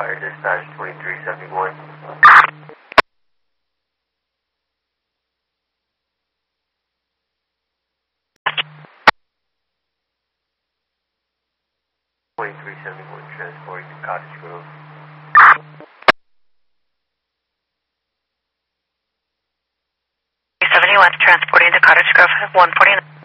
Fire dispatch 2371. 2371 transporting to Cottage Grove. 71 transporting to Cottage Grove 149.